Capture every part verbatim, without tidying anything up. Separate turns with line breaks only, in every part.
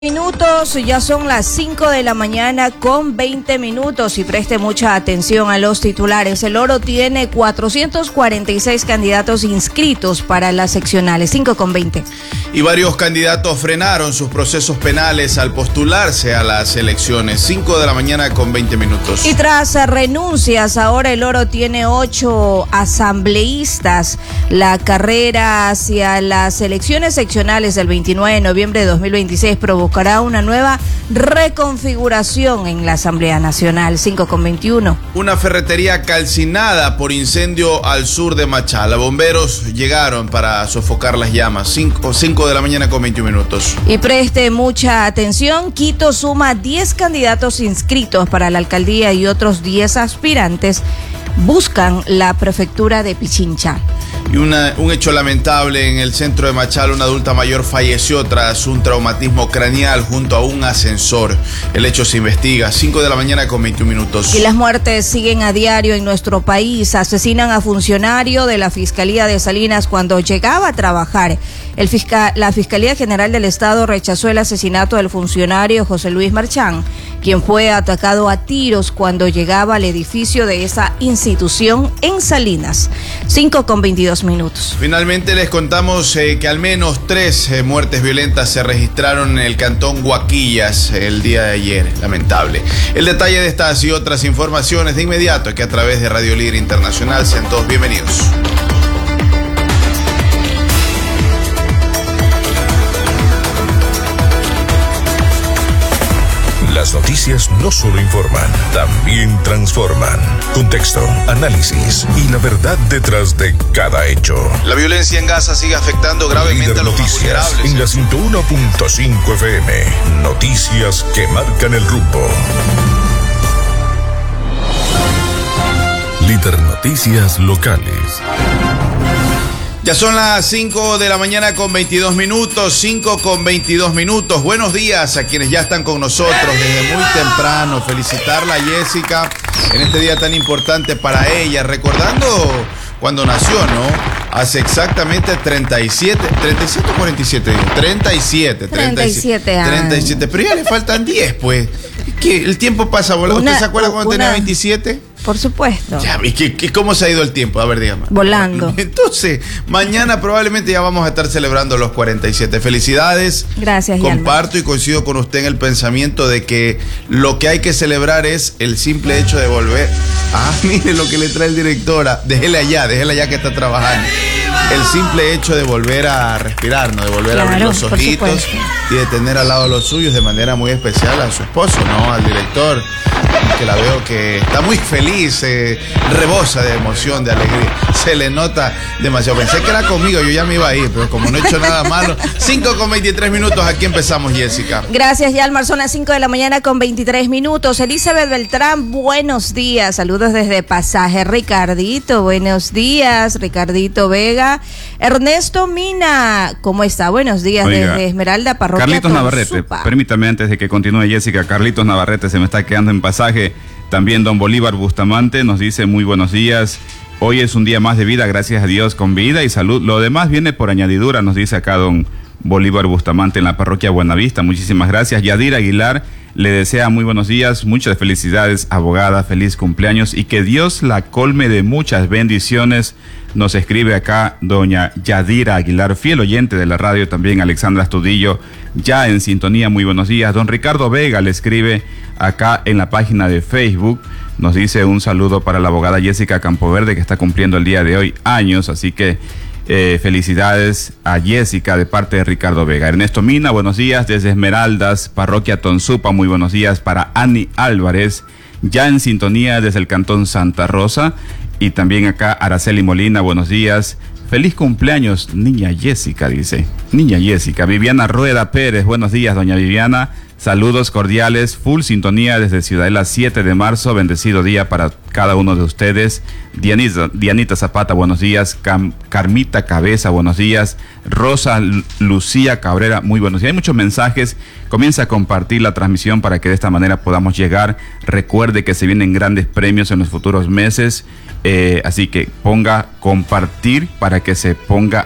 Minutos, ya son las cinco de la mañana con veinte minutos y preste mucha atención a los titulares. El Oro tiene cuatrocientos cuarenta y seis candidatos inscritos para las seccionales, cinco con veinte.
Y varios candidatos frenaron sus procesos penales al postularse a las elecciones, cinco de la mañana con veinte minutos.
Y tras renuncias, ahora el Oro tiene ocho asambleístas. La carrera hacia las elecciones seccionales del veintinueve de noviembre de dos mil veintiséis provocó una nueva reconfiguración en la Asamblea Nacional, cinco con veintiuno.
Una ferretería calcinada por incendio al sur de Machala. Bomberos llegaron para sofocar las llamas, cinco de la mañana con veintiún minutos.
Y preste mucha atención, Quito suma diez candidatos inscritos para la alcaldía y otros diez aspirantes buscan la prefectura de Pichincha.
Y una, un hecho lamentable en el centro de Machala, una adulta mayor falleció tras un traumatismo craneal junto a un ascensor. El hecho se investiga, cinco de la mañana con veintiún minutos.
Y las muertes siguen a diario en nuestro país. Asesinan a funcionario de la Fiscalía de Salinas cuando llegaba a trabajar. El fiscal, la Fiscalía General del Estado rechazó el asesinato del funcionario José Luis Marchán, quien fue atacado a tiros cuando llegaba al edificio de esa institución en Salinas. cinco con veintidós minutos.
Finalmente les contamos eh, que al menos tres eh, muertes violentas se registraron en el cantón Huaquillas el día de ayer. Lamentable. El detalle de estas y otras informaciones de inmediato aquí a través de Radio Líder Internacional. Sean todos bienvenidos.
Las noticias no solo informan, también transforman. Contexto, análisis y la verdad detrás de cada hecho.
La violencia en Gaza sigue afectando gravemente
Líder
a los más vulnerables.
En la ciento uno punto cinco F M. Noticias que marcan el rumbo. Líder Noticias Locales.
Ya son las cinco de la mañana con veintidós minutos, cinco con veintidós minutos. Buenos días a quienes ya están con nosotros desde muy temprano. Felicitarla a Jessica en este día tan importante para ella, recordando cuando nació, ¿no? Hace exactamente treinta y siete, treinta y siete o cuarenta y siete, treinta y siete,
treinta y siete años.
treinta y siete, pero ya le faltan diez, pues. ¿Qué? El tiempo pasa volando. ¿Usted se acuerda cuando una... tenía veintisiete?
Por supuesto.
Ya, ¿y qué, qué, cómo se ha ido el tiempo? A ver, dígame.
Volando.
Entonces, mañana probablemente ya vamos a estar celebrando los cuarenta y siete. Felicidades.
Gracias,
Comparto
Yalma.
Y coincido con usted en el pensamiento de que lo que hay que celebrar es el simple hecho de volver. Ah, mire lo que le trae el directora. Déjele allá, déjele allá que está trabajando. El simple hecho de volver a respirar, ¿no? De volver claro, a abrir los ojitos y de tener al lado los suyos de manera muy especial a su esposo, ¿no? Al director, que la veo que está muy feliz, eh, rebosa de emoción, de alegría. Se le nota demasiado. Pensé que era conmigo, yo ya me iba a ir, pero como no he hecho nada malo. cinco con veintitrés minutos, aquí empezamos, Jessica.
Gracias, Yalmar. Son las cinco de la mañana con veintitrés minutos. Elizabeth Beltrán, buenos días. Saludos desde Pasaje. Ricardito, buenos días. Ricardito Vega. Ernesto Mina, ¿cómo está? Buenos días. Oiga, desde Esmeralda, Parroquia
Carlitos Navarrete, permítame antes de que continúe Jessica, Carlitos Navarrete se me está quedando en Pasaje. También don Bolívar Bustamante nos dice muy buenos días. Hoy es un día más de vida, gracias a Dios, con vida y salud. Lo demás viene por añadidura, nos dice acá don Bolívar Bustamante en la Parroquia Buenavista. Muchísimas gracias. Yadir Aguilar le desea muy buenos días, muchas felicidades, abogada, feliz cumpleaños y que Dios la colme de muchas bendiciones. Nos escribe acá doña Yadira Aguilar, fiel oyente de la radio, también Alexandra Astudillo, ya en sintonía, muy buenos días. Don Ricardo Vega le escribe acá en la página de Facebook, nos dice un saludo para la abogada Jessica Campoverde, que está cumpliendo el día de hoy años, así que eh, felicidades a Jessica de parte de Ricardo Vega. Ernesto Mina, buenos días desde Esmeraldas, Parroquia Tonsupa, muy buenos días para Ani Álvarez, ya en sintonía desde el Cantón Santa Rosa. Y también acá Araceli Molina, buenos días. Feliz cumpleaños, niña Jessica, dice. Niña Jessica. Viviana Rueda Pérez, buenos días, doña Viviana. Saludos cordiales, full sintonía desde Ciudadela siete de marzo. Bendecido día para cada uno de ustedes. Dianita, Dianita Zapata, buenos días. Cam, Carmita Cabeza, buenos días. Rosa L- Lucía Cabrera, muy buenos días. Hay muchos mensajes. Comienza a compartir la transmisión para que de esta manera podamos llegar. Recuerde que se vienen grandes premios en los futuros meses. Eh, así que ponga compartir para que se ponga activo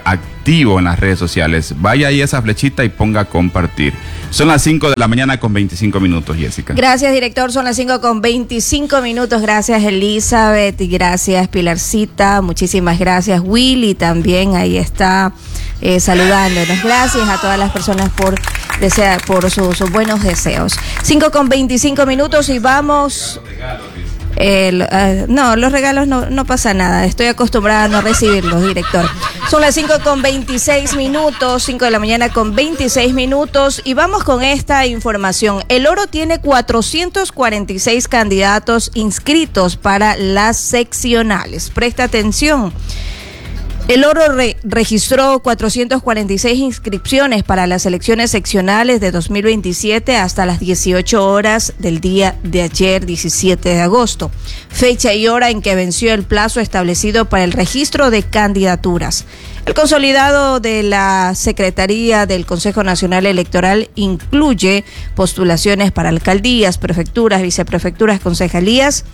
activo en las redes sociales. Vaya ahí a esa flechita y ponga compartir. Son las cinco de la mañana con veinticinco minutos, Jessica.
Gracias, director. Son las cinco con veinticinco minutos. Gracias, Elizabeth. Y gracias, Pilarcita. Muchísimas gracias, Willy. También ahí está eh, saludándonos. Gracias a todas las personas por, desear, por sus, sus buenos deseos. cinco con veinticinco minutos y vamos... El, uh, no, los regalos no, no pasa nada. Estoy acostumbrada a no recibirlos, director. Son las cinco con veintiséis minutos, cinco de la mañana con veintiséis minutos. Y vamos con esta información. El Oro tiene cuatrocientos cuarenta y seis candidatos inscritos para las seccionales. Presta atención. El Oro re- registró cuatrocientas cuarenta y seis inscripciones para las elecciones seccionales de dos mil veintisiete hasta las dieciocho horas del día de ayer, diecisiete de agosto, fecha y hora en que venció el plazo establecido para el registro de candidaturas. El consolidado de la Secretaría del Consejo Nacional Electoral incluye postulaciones para alcaldías, prefecturas, viceprefecturas, concejalías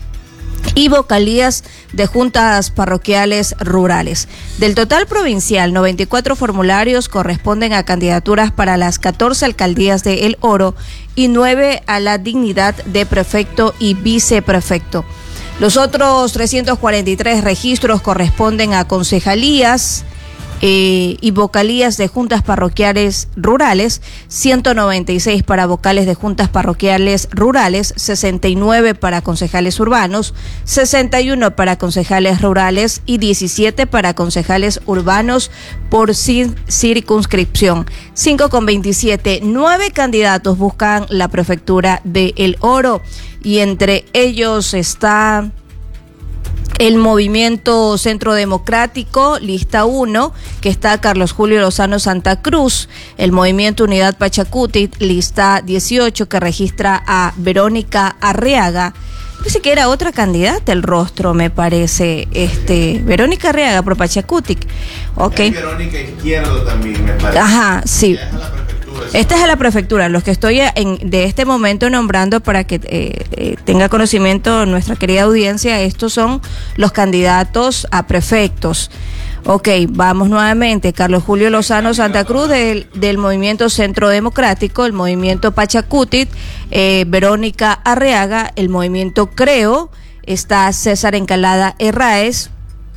y vocalías de juntas parroquiales rurales. Del total provincial, noventa y cuatro formularios corresponden a candidaturas para las catorce alcaldías de El Oro y nueve a la dignidad de prefecto y viceprefecto. Los otros trescientos cuarenta y tres registros corresponden a concejalías Eh, y vocalías de juntas parroquiales rurales, ciento noventa y seis para vocales de juntas parroquiales rurales, sesenta y nueve para concejales urbanos, sesenta y uno para concejales rurales y diecisiete para concejales urbanos por cir- circunscripción. cinco con veintisiete, nueve candidatos buscan la prefectura de El Oro y entre ellos está el Movimiento Centro Democrático, lista uno, que está Carlos Julio Lozano Santa Cruz. El Movimiento Unidad Pachacuti, lista dieciocho, que registra a Verónica Arriaga. Parece que era otra candidata el rostro, me parece. este Verónica Arriaga, por Pachacuti. Ok.
Hay Verónica Izquierdo también, me parece.
Ajá, sí.
Ya es a la prefectura.
Esta es a la prefectura, los que estoy en, de este momento nombrando para que eh, eh, tenga conocimiento nuestra querida audiencia. Estos son los candidatos a prefectos. Ok, vamos nuevamente. Carlos Julio Lozano Santa Cruz del, del Movimiento Centro Democrático, el Movimiento Pachacuti, eh, Verónica Arriaga, el Movimiento Creo, está César Encalada Herráez,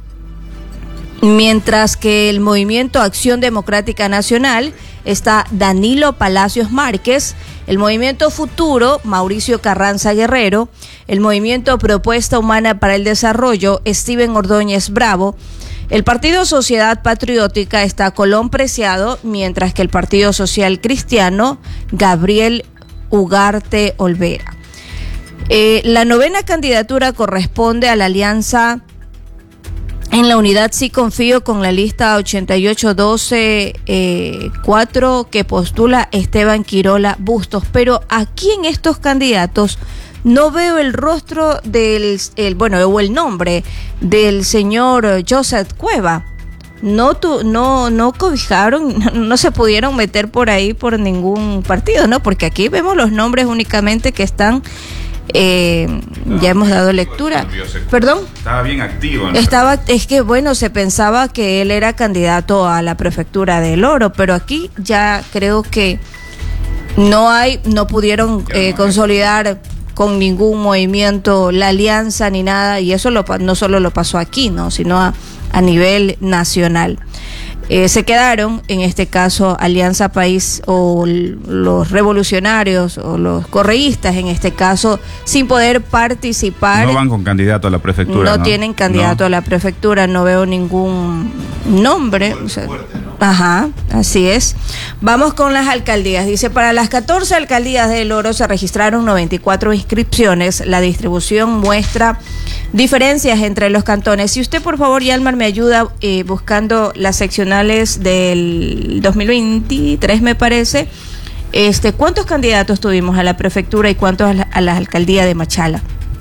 mientras que el Movimiento Acción Democrática Nacional está Danilo Palacios Márquez, el Movimiento Futuro, Mauricio Carranza Guerrero, el Movimiento Propuesta Humana para el Desarrollo, Steven Ordóñez Bravo, el Partido Sociedad Patriótica está Colón Preciado, mientras que el Partido Social Cristiano, Gabriel Ugarte Olvera. Eh, la novena candidatura corresponde a la alianza en la unidad Sí Confío con la lista ochenta y ocho doce cuatro que postula Esteban Quirola Bustos, pero aquí en estos candidatos no veo el rostro del, el, bueno, o el nombre del señor Joseph Cueva. No, tu, no, no cobijaron, no, no se pudieron meter por ahí por ningún partido, ¿no? Porque aquí vemos los nombres únicamente que están... Eh, ya hemos dado lectura. Perdón.
Estaba bien activo. ¿No?
Estaba, es que bueno, se pensaba que él era candidato a la prefectura del Oro, pero aquí ya creo que no hay, no pudieron eh, consolidar con ningún movimiento la alianza ni nada, y eso lo, no solo lo pasó aquí, no, sino a, a nivel nacional. Eh, se quedaron, en este caso, Alianza País o l- los revolucionarios o los correístas, en este caso, sin poder participar.
No van con candidato a la prefectura.
No,
No
tienen candidato
no.
a la prefectura, no veo ningún nombre. O sea,
fuerte, ¿no?
Ajá, así es. Vamos con las alcaldías. Dice, para las catorce alcaldías del Oro se registraron noventa y cuatro inscripciones. La distribución muestra diferencias entre los cantones. Si usted, por favor, Yalmar, me ayuda eh, buscando las seccionales del dos mil veintitrés, me parece. Este, ¿cuántos candidatos tuvimos a la prefectura y cuántos a la, a la alcaldía de Machala?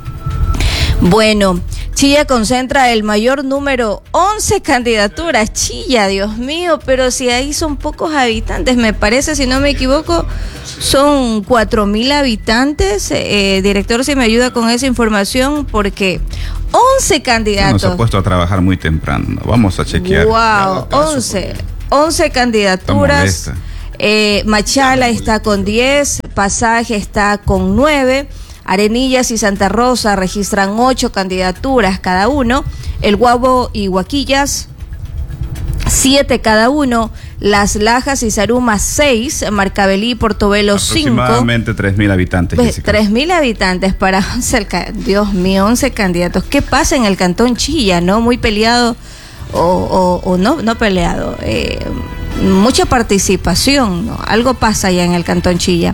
Bueno, Chilla concentra el mayor número, once candidaturas. Chilla, Dios mío, pero si ahí son pocos habitantes, me parece, si no me equivoco, son cuatro mil habitantes. Eh, director, si me ayuda con esa información, porque once candidatos.
Nos ha puesto a trabajar muy temprano. Vamos a chequear.
Wow, once. once candidaturas. Eh, Machala está con diez, Pasaje está con nueve, Arenillas y Santa Rosa registran ocho candidaturas cada uno, El Guabo y Huaquillas siete cada uno, Las Lajas y Zaruma seis, Marcabelí y Portobelo cinco.
Aproximadamente tres mil habitantes.
tres mil habitantes para once, Dios mío, once candidatos. ¿Qué pasa en el Cantón Chilla, no? Muy peleado o, o, o no, no peleado. Eh, mucha participación, ¿no? Algo pasa allá en el Cantón Chilla.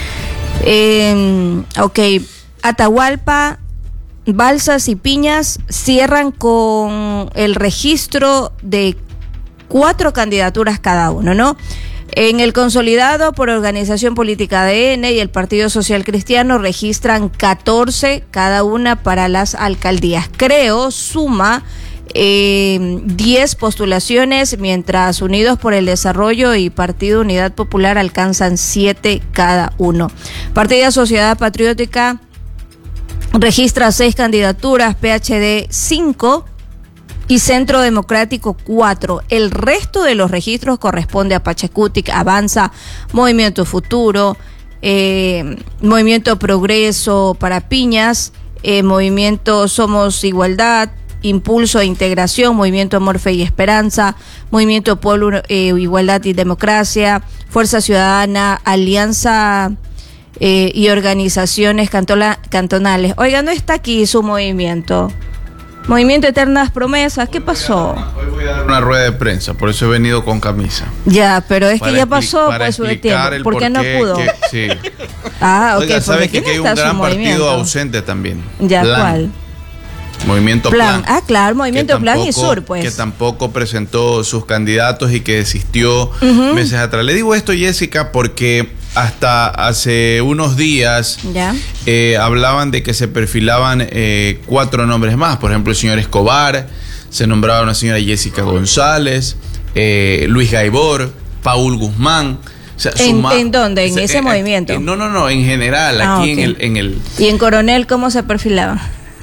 Eh, ok, Atahualpa, Balsas y Piñas cierran con el registro de cuatro candidaturas cada uno, ¿no? En el consolidado por Organización Política A D N y el Partido Social Cristiano registran catorce cada una para las alcaldías. Creo suma eh, diez postulaciones, mientras Unidos por el Desarrollo y Partido Unidad Popular alcanzan siete cada uno. Partido Sociedad Patriótica registra seis candidaturas, P H D cinco y Centro Democrático cuatro. El resto de los registros corresponde a Pachacutic, Avanza, Movimiento Futuro, eh, Movimiento Progreso para Piñas, eh, Movimiento Somos Igualdad, Impulso e Integración, Movimiento Amor, Fe y Esperanza, Movimiento Pueblo, eh, Igualdad y Democracia, Fuerza Ciudadana, Alianza eh, y organizaciones cantola, cantonales. Oiga, no está aquí su movimiento. Movimiento Eternas Promesas, ¿qué pasó?
Hoy voy a dar una rueda de prensa, por eso he venido con camisa.
Ya, pero es
para
que ya pasó pues su tiempo. ¿Por qué no pudo?
Que, sí.
Ah, ok.
Oiga, ¿sabe que, que hay un gran
movimiento?
partido ausente también?
Ya,
Plan.
¿cuál?
Movimiento Plan.
Plan. Ah, claro, Movimiento Plan
tampoco,
y Sur, pues.
Que tampoco presentó sus candidatos y que desistió uh-huh. meses atrás. Le digo esto, Jessica, porque hasta hace unos días
¿Ya?
Eh, hablaban de que se perfilaban eh, cuatro nombres más. Por ejemplo, el señor Escobar, se nombraba una señora Jessica González, eh, Luis Gaibor, Paul Guzmán. O sea,
¿En,
suma,
¿En dónde? ¿En ese
eh,
movimiento?
Eh, no, no, no, en general,
ah,
aquí
okay.
en, el, en el...
¿Y en Coronel cómo se perfilaban?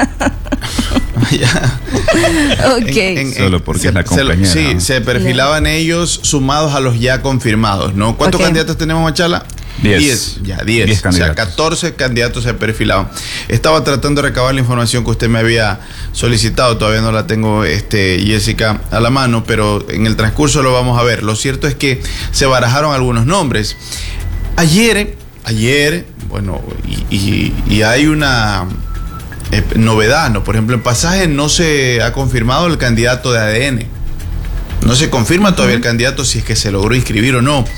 okay. en, en,
Solo porque
se,
es la compañera.
Se, sí, se perfilaban yeah. ellos sumados a los ya confirmados, ¿no? ¿Cuántos okay. candidatos tenemos, Machala?
Diez.
Diez. Ya, diez.
diez
o sea, catorce candidatos se perfilaban. Estaba tratando de recabar la información que usted me había solicitado, todavía no la tengo, este, Jessica, a la mano, pero en el transcurso lo vamos a ver. Lo cierto es que se barajaron algunos nombres. Ayer, ayer, bueno, y, y, y hay una... Eh, novedad, ¿no? Por ejemplo, en Pasaje no se ha confirmado el candidato de A D N. No se confirma todavía uh-huh. el candidato si es que se logró inscribir o no.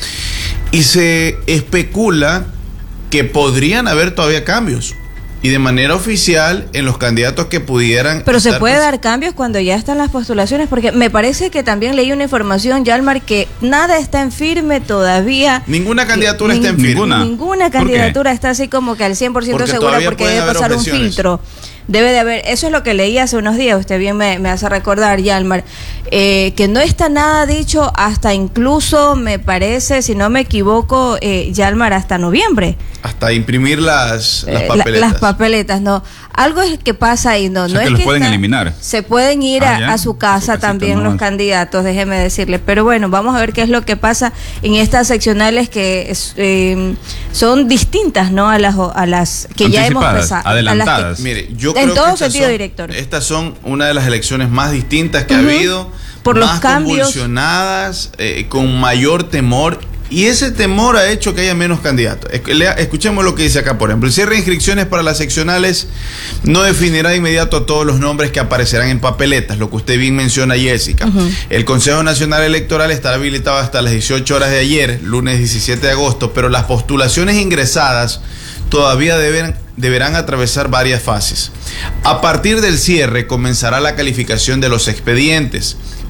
Y se especula que podrían haber todavía cambios. Y de manera oficial en los candidatos que pudieran...
Pero se puede dar cambios cuando ya están las postulaciones, porque me parece que también leí una información, Yalmar, que nada está en firme todavía.
Ninguna candidatura
Ni,
está en firme.
Ninguna, ninguna candidatura está así como que al cien por ciento porque segura, porque debe pasar un filtro. Debe de haber, eso es lo que leí hace unos días, usted bien me, me hace recordar, Yalmar, eh, que no está nada dicho hasta incluso, me parece, si no me equivoco, eh, Yalmar, hasta noviembre.
Hasta imprimir las, las
eh,
papeletas.
La, las papeletas, no. Algo es que pasa ahí, no,
o sea
no
que
es
los
que
pueden
está,
eliminar.
Se pueden ir ah, a, a su casa a también casita, no. los candidatos, déjeme decirle. Pero bueno, vamos a ver qué es lo que pasa en estas seccionales que es, eh, son distintas, ¿no? A las a las que ya hemos pasado.
Adelantadas.
Que, mire, yo
en
creo
todo
que estas
sentido,
son, director. Estas son una de las elecciones más distintas que uh-huh. ha habido,
por
más
los cambios,
convulsionadas, eh, con mayor temor. Y ese temor ha hecho que haya menos candidatos. Escuchemos lo que dice acá, por ejemplo. El cierre de inscripciones para las seccionales no definirá de inmediato todos los nombres que aparecerán en papeletas, lo que usted bien menciona, Jessica. Uh-huh. El Consejo Nacional Electoral estará habilitado hasta las dieciocho horas de ayer, lunes diecisiete de agosto, pero las postulaciones ingresadas todavía deben, deberán atravesar varias fases. A partir del cierre comenzará la calificación de los expedientes.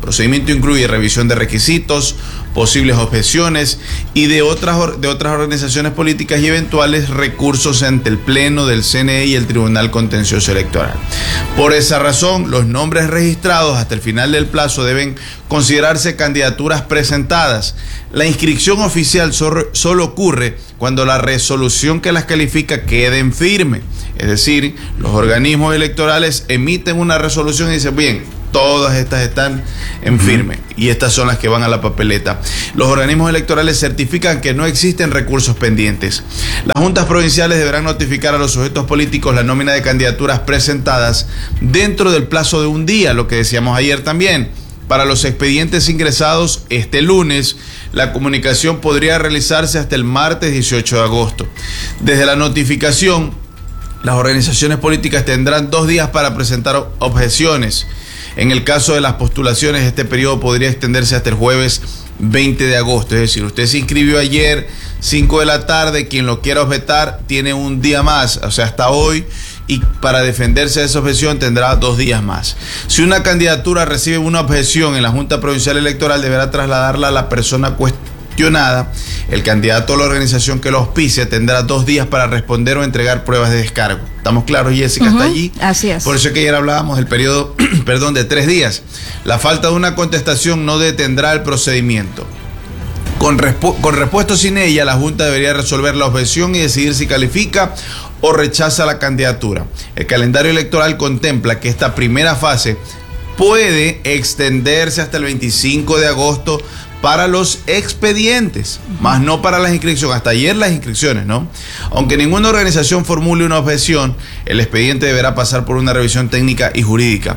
Procedimiento incluye revisión de requisitos, posibles objeciones y de otras, de otras organizaciones políticas y eventuales recursos ante el Pleno del C N E y el Tribunal Contencioso Electoral. Por esa razón, los nombres registrados hasta el final del plazo deben considerarse candidaturas presentadas. La inscripción oficial solo, solo ocurre cuando la resolución que las califica quede en firme. Es decir, los organismos electorales emiten una resolución y dicen, bien, todas estas están en firme y estas son las que van a la papeleta. Los organismos electorales certifican que no existen recursos pendientes. Las juntas provinciales deberán notificar a los sujetos políticos la nómina de candidaturas presentadas dentro del plazo de un día, lo que decíamos ayer también. Para los expedientes ingresados este lunes, la comunicación podría realizarse hasta el martes dieciocho de agosto. Desde la notificación, las organizaciones políticas tendrán dos días para presentar objeciones. En el caso de las postulaciones, este periodo podría extenderse hasta el jueves veinte de agosto. Es decir, usted se inscribió ayer, cinco de la tarde, quien lo quiera objetar tiene un día más, o sea, hasta hoy, y para defenderse de esa objeción tendrá dos días más. Si una candidatura recibe una objeción en la Junta Provincial Electoral, deberá trasladarla a la persona cuestionada. El candidato o la organización que lo auspicia tendrá dos días para responder o entregar pruebas de descargo. ¿Estamos claros, Jessica?
Uh-huh,
¿Está allí?
Así es.
Por eso es que ayer hablábamos del periodo, perdón, de tres días. La falta de una contestación no detendrá el procedimiento. Con, respu- con respuesta sin ella, la Junta debería resolver la objeción y decidir si califica o rechaza la candidatura. El calendario electoral contempla que esta primera fase puede extenderse hasta el veinticinco de agosto para los expedientes, más no para las inscripciones. Hasta ayer las inscripciones, ¿no? Aunque ninguna organización formule una objeción, el expediente deberá pasar por una revisión técnica y jurídica.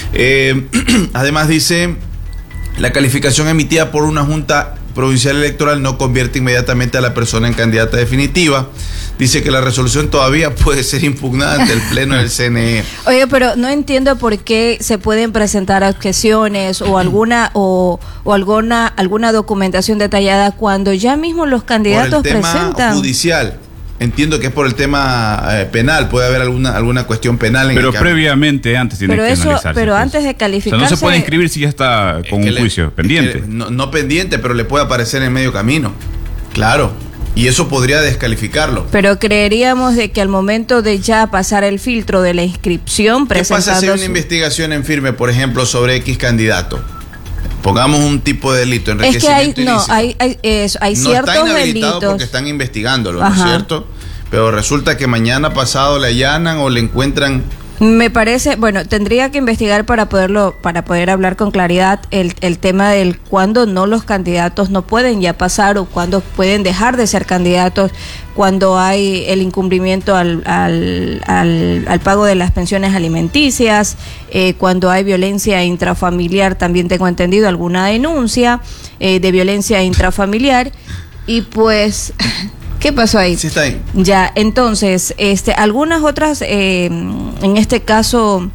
Eh, además dice, la calificación emitida por una junta provincial electoral no convierte inmediatamente a la persona en candidata definitiva. Dice que la resolución todavía puede ser impugnada ante el Pleno del C N E.
Oye, pero no entiendo por qué se pueden presentar objeciones o alguna o, o alguna alguna documentación detallada cuando ya mismo los candidatos
por el tema
presentan.
Judicial. Entiendo que es por el tema eh, penal, puede haber alguna alguna cuestión penal en
pero
el que
previamente antes tiene
pero
que
eso,
analizarse.
pero
pues.
antes de calificarse,
O sea, no se puede inscribir si ya está con un
le,
juicio pendiente.
Que, no, no pendiente, pero le puede aparecer en medio camino. Claro. Y eso podría descalificarlo.
Pero creeríamos de que al momento de ya pasar el filtro de la inscripción,
¿Qué pasa si hay una
su...
investigación en firme, por ejemplo, sobre X candidato? Pongamos un tipo de delito,
Es que hay,
enriquecimiento
no,
ilícito.
hay, hay, eso, hay
No
ciertos
está inhabilitado
delitos.
porque están investigándolo, ¿no
Ajá.
es cierto? Pero resulta que mañana pasado le allanan o le encuentran.
Me parece, bueno, tendría que investigar para poderlo, para poder hablar con claridad el, el tema del cuándo no los candidatos no pueden ya pasar o cuándo pueden dejar de ser candidatos, cuando hay el incumplimiento al, al, al, al pago de las pensiones alimenticias, eh, cuando hay violencia intrafamiliar, también tengo entendido alguna denuncia eh, de violencia intrafamiliar y pues... ¿Qué pasó ahí?
Sí, está ahí.
Ya, entonces, este, algunas otras, eh, en este caso,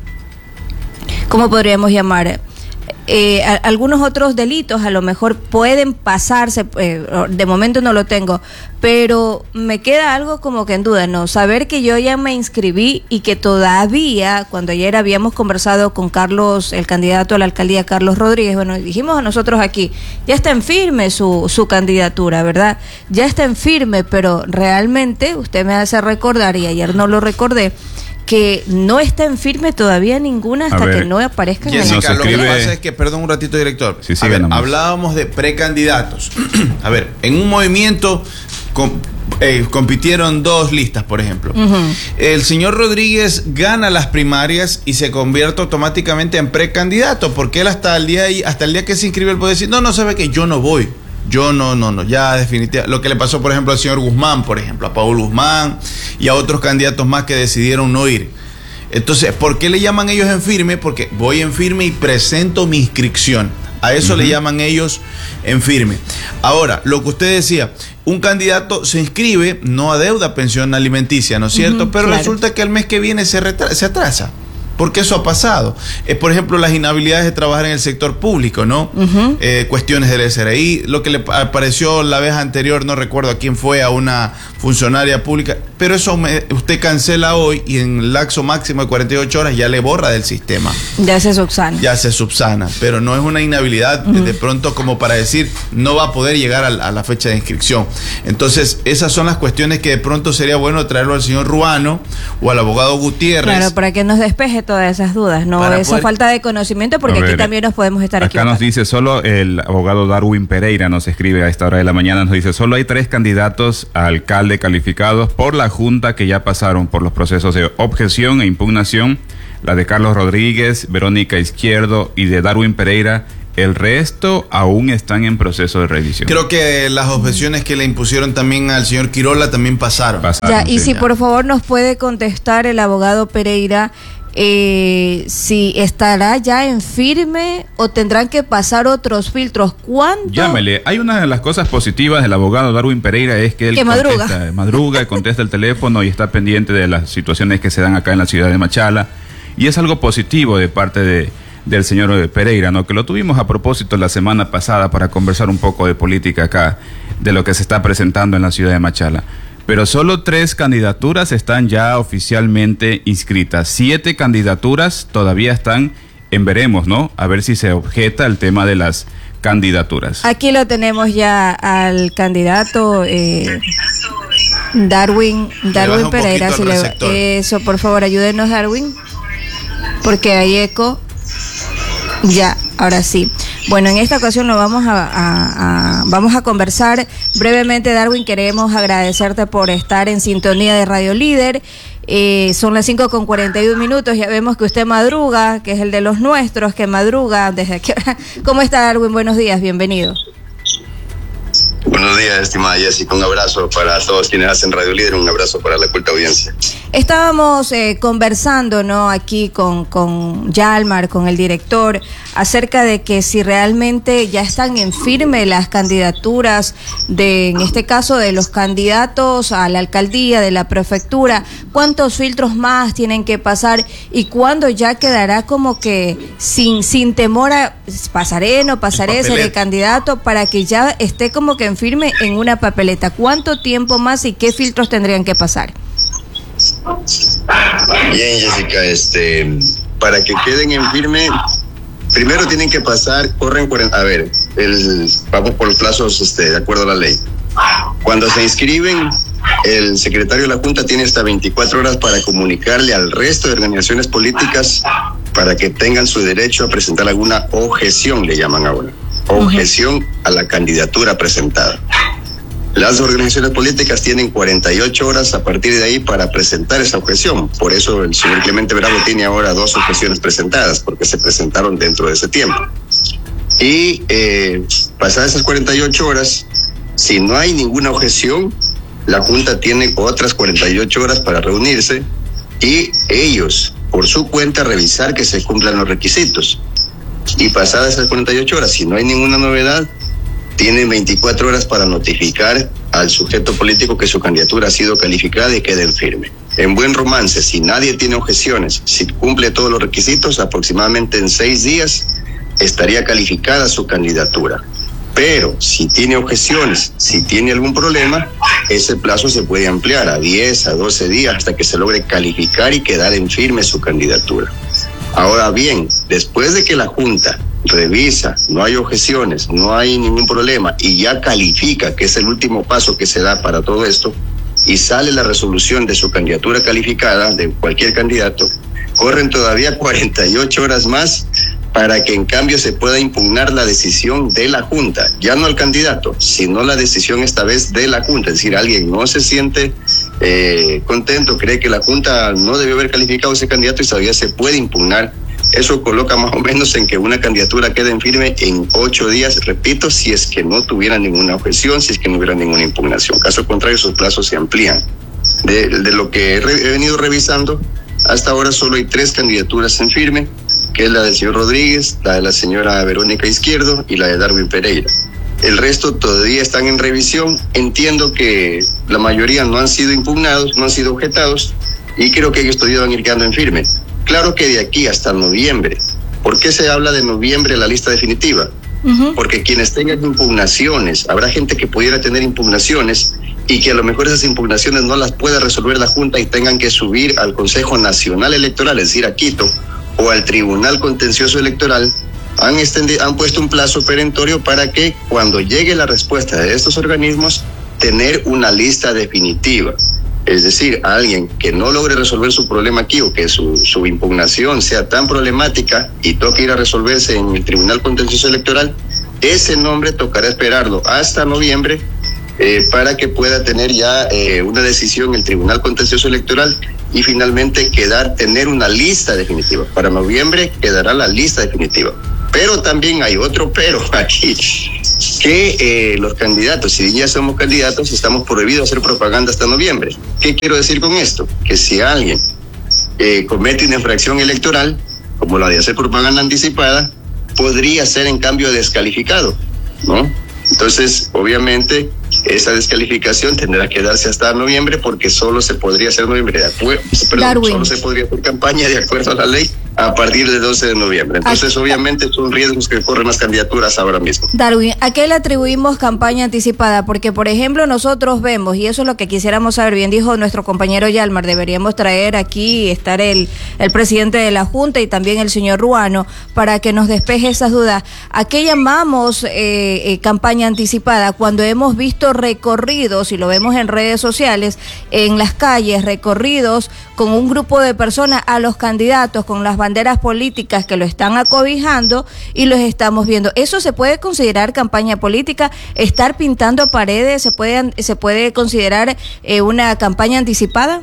¿cómo podríamos llamar? Eh, a, algunos otros delitos a lo mejor pueden pasarse, eh, de momento no lo tengo, pero me queda algo como que en duda, ¿no? Saber que yo ya me inscribí y que todavía, cuando ayer habíamos conversado con Carlos, el candidato a la alcaldía, Carlos Rodríguez, bueno, dijimos a nosotros aquí, ya está en firme su, su candidatura, ¿verdad? Ya está en firme, pero realmente usted me hace recordar, y ayer no lo recordé, que no está en firme todavía ninguna hasta
ver,
que no aparezca en el...
Jessica,
Nos
lo que
escribe-
pasa es que, perdón un ratito, director.
Sí, sí,
a ver,
nomás.
hablábamos de precandidatos. A ver, en un movimiento com- eh, compitieron dos listas, por ejemplo.
Ujú.
El señor Rodríguez gana las primarias y se convierte automáticamente en precandidato, porque él hasta el día ahí, hasta el día que se inscribe, él puede decir, no, no sabe que yo no voy. Yo no, no, no, ya definitivamente. Lo que le pasó, por ejemplo, al señor Guzmán, por ejemplo, a Paul Guzmán y a otros candidatos más que decidieron no ir. Entonces, ¿por qué le llaman ellos en firme? Porque voy en firme y presento mi inscripción. A eso uh-huh. le llaman ellos en firme. Ahora, lo que usted decía, un candidato se inscribe, no adeuda pensión alimenticia, ¿no es cierto?
Uh-huh,
Pero
claro.
resulta que el mes que viene se, retra- se atrasa. porque eso ha pasado. Eh, por ejemplo, las inhabilidades de trabajar en el sector público, ¿no? Uh-huh. Eh, cuestiones del S R I, lo que le apareció la vez anterior, no recuerdo a quién fue, a una funcionaria pública, pero eso me, usted cancela hoy y en el lapso máximo de cuarenta y ocho horas ya le borra del sistema.
Ya se subsana.
Ya se subsana, pero no es una inhabilidad uh-huh. de pronto como para decir no va a poder llegar a, a la fecha de inscripción. Entonces, esas son las cuestiones que de pronto sería bueno traerlo al señor Ruano o al abogado Gutiérrez.
Claro, para que nos despeje todas esas dudas, no esa poder... falta de conocimiento, porque ver, aquí también nos podemos estar
acá equivocando. Nos dice solo el abogado Darwin Pereira, nos escribe a esta hora de la mañana, nos dice, solo hay tres candidatos a alcalde calificados por la Junta que ya pasaron por los procesos de objeción e impugnación, la de Carlos Rodríguez, Verónica Izquierdo y de Darwin Pereira. El resto aún están en proceso de revisión.
Creo que las objeciones que le impusieron también al señor Quirola también pasaron.
pasaron ya, y sí, si ya. por favor nos puede contestar el abogado Pereira, eh, si estará ya en firme o tendrán que pasar otros filtros. ¿Cuánto?
Llámele. Hay una de las cosas positivas del abogado Darwin Pereira es que él
que
madruga.
Contesta,
madruga, contesta el teléfono y está pendiente de las situaciones que se dan acá en la ciudad de Machala. Y es algo positivo de parte de del señor Pereira, ¿no? Que lo tuvimos a propósito la semana pasada para conversar un poco de política acá, de lo que se está presentando en la ciudad de Machala. Pero solo tres candidaturas están ya oficialmente inscritas. Siete candidaturas todavía están en veremos, ¿no? A ver si se objeta el tema de las candidaturas.
Aquí lo tenemos ya al candidato eh, Darwin, Darwin Pereira. Si le, eso, por favor, ayúdenos, Darwin, porque hay eco. Ya, ahora sí. Bueno, en esta ocasión lo vamos a, a, a vamos a conversar brevemente, Darwin. Queremos agradecerte por estar en sintonía de Radio Líder. Eh, son las cinco con cuarenta y un minutos. Ya vemos que usted madruga, que es el de los nuestros, que madruga desde aquí. ¿Cómo está, Darwin? Buenos días, bienvenido.
Buenos días, estimada Jessica. Un abrazo para todos quienes hacen Radio Líder, un abrazo para la culta audiencia.
Estábamos eh, conversando, ¿no? Aquí con, con Yalmar, con el director, acerca de que si realmente ya están en firme las candidaturas de, en este caso, de los candidatos a la alcaldía, de la prefectura, cuántos filtros más tienen que pasar y cuándo ya quedará como que sin, sin temor a pasaré, no pasaré, seré candidato, para que ya esté como que en firme en una papeleta. ¿Cuánto tiempo más y qué filtros tendrían que pasar?
Bien, Jessica, este, para que queden en firme, primero tienen que pasar, corren, a ver, el, vamos por los plazos, este, de acuerdo a la ley. Cuando se inscriben, el secretario de la Junta tiene hasta veinticuatro horas para comunicarle al resto de organizaciones políticas para que tengan su derecho a presentar alguna objeción, le llaman ahora, objeción uh-huh. a la candidatura presentada. Las organizaciones políticas tienen cuarenta y ocho horas a partir de ahí para presentar esa objeción. Por eso el señor Clemente Bravo tiene ahora dos objeciones presentadas, porque se presentaron dentro de ese tiempo. Y eh, pasadas esas cuarenta y ocho horas, si no hay ninguna objeción, la Junta tiene otras cuarenta y ocho horas para reunirse y ellos, por su cuenta, revisar que se cumplan los requisitos. Y pasadas esas cuarenta y ocho horas, si no hay ninguna novedad, tienen veinticuatro horas para notificar al sujeto político que su candidatura ha sido calificada y quede en firme. En buen romance, si nadie tiene objeciones, si cumple todos los requisitos, aproximadamente en seis días estaría calificada su candidatura. Pero si tiene objeciones, si tiene algún problema, ese plazo se puede ampliar a diez, a doce días hasta que se logre calificar y quedar en firme su candidatura. Ahora bien, después de que la Junta revisa, no hay objeciones, no hay ningún problema y ya califica, que es el último paso que se da para todo esto, y sale la resolución de su candidatura calificada de cualquier candidato, corren todavía cuarenta y ocho horas más para que en cambio se pueda impugnar la decisión de la Junta, ya no el candidato, sino la decisión esta vez de la Junta. Es decir, alguien no se siente eh, contento, cree que la Junta no debió haber calificado ese candidato y todavía se puede impugnar. Eso coloca más o menos en que una candidatura quede en firme en ocho días, repito, si es que no tuviera ninguna objeción, si es que no hubiera ninguna impugnación. Caso contrario, sus plazos se amplían. De, de lo que he, re, he venido revisando, hasta ahora solo hay tres candidaturas en firme, que es la del señor Rodríguez, la de la señora Verónica Izquierdo y la de Darwin Pereira. El resto todavía están en revisión. Entiendo que la mayoría no han sido impugnados, no han sido objetados, y creo que ellos todavía van a ir quedando en firme. Claro que de aquí hasta noviembre. ¿Por qué se habla de noviembre en la lista definitiva? Uh-huh. Porque quienes tengan impugnaciones, habrá gente que pudiera tener impugnaciones y que a lo mejor esas impugnaciones no las pueda resolver la Junta y tengan que subir al Consejo Nacional Electoral, es decir, a Quito, o al Tribunal Contencioso Electoral. Han, extendido, han puesto un plazo perentorio para que cuando llegue la respuesta de estos organismos, tener una lista definitiva. Es decir, a alguien que no logre resolver su problema aquí o que su, su impugnación sea tan problemática y toque ir a resolverse en el Tribunal Contencioso Electoral, ese nombre tocará esperarlo hasta noviembre eh, para que pueda tener ya eh, una decisión el Tribunal Contencioso Electoral y finalmente quedar, tener una lista definitiva. Para noviembre quedará la lista definitiva. Pero también hay otro pero aquí, que eh, los candidatos, si ya somos candidatos, estamos prohibidos hacer propaganda hasta noviembre. ¿Qué quiero decir con esto? Que si alguien eh, comete una infracción electoral, como la de hacer propaganda anticipada, podría ser en cambio descalificado, ¿no? Entonces, obviamente, esa descalificación tendrá que darse hasta noviembre porque solo se podría hacer noviembre de acuerdo, perdón, solo se podría hacer campaña de acuerdo a la ley a partir del doce de noviembre. Entonces, ¿a, obviamente, son riesgos que corren las candidaturas ahora mismo?
Darwin, ¿a qué le atribuimos campaña anticipada? Porque, por ejemplo, nosotros vemos, y eso es lo que quisiéramos saber, bien dijo nuestro compañero Yalmar, deberíamos traer aquí, estar el, el presidente de la Junta y también el señor Ruano, para que nos despeje esas dudas. ¿A qué llamamos eh, eh, campaña anticipada? Cuando hemos visto recorridos, y lo vemos en redes sociales, en las calles, recorridos con un grupo de personas a los candidatos, con las banderas políticas que lo están acobijando y los estamos viendo. ¿Eso se puede considerar campaña política? ¿Estar pintando paredes se puede, se puede considerar eh, una campaña anticipada?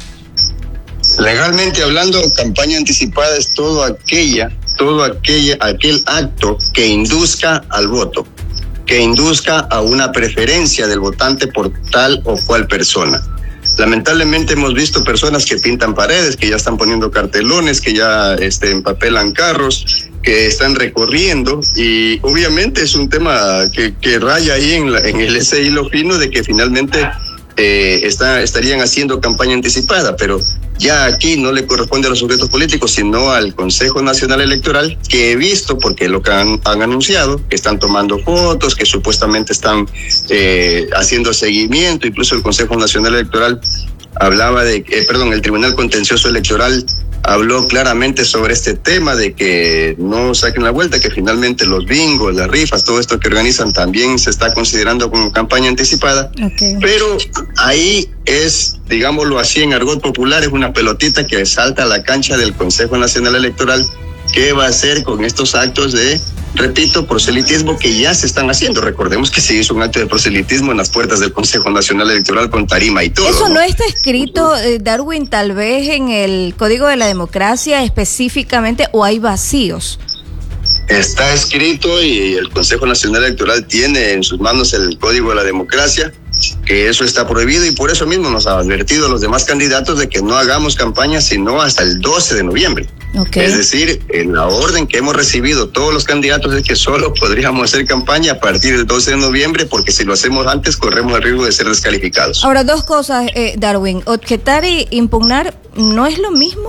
Legalmente hablando, campaña anticipada es todo aquella, todo aquella, aquel acto que induzca al voto, que induzca a una preferencia del votante por tal o cual persona. Lamentablemente hemos visto personas que pintan paredes, que ya están poniendo cartelones, que ya este, empapelan carros, que están recorriendo, y obviamente es un tema que, que raya ahí en, la, en el ese hilo fino de que finalmente eh, está, estarían haciendo campaña anticipada, pero ya aquí no le corresponde a los sujetos políticos, sino al Consejo Nacional Electoral, que he visto, porque lo que han, han anunciado, que están tomando fotos, que supuestamente están eh, haciendo seguimiento. Incluso el Consejo Nacional Electoral hablaba de, eh, perdón, el Tribunal Contencioso Electoral habló claramente sobre este tema de que no saquen la vuelta, que finalmente los bingos, las rifas, todo esto que organizan también se está considerando como campaña anticipada. Okay. Pero ahí es, digámoslo así en argot popular, es una pelotita que salta a la cancha del Consejo Nacional Electoral. ¿Qué va a hacer con estos actos de, repito, proselitismo que ya se están haciendo? Recordemos que se hizo un acto de proselitismo en las puertas del Consejo Nacional Electoral con tarima y todo.
¿Eso no, no está escrito, eh, Darwin, tal vez en el Código de la Democracia específicamente, o hay vacíos?
Está escrito y el Consejo Nacional Electoral tiene en sus manos el Código de la Democracia, que eso está prohibido, y por eso mismo nos ha advertido a los demás candidatos de que no hagamos campaña sino hasta el doce de noviembre. Okay. Es decir, en la orden que hemos recibido todos los candidatos es que solo podríamos hacer campaña a partir del doce de noviembre, porque si lo hacemos antes corremos el riesgo de ser descalificados.
Ahora, dos cosas, eh, Darwin. Objetar y impugnar no es lo mismo.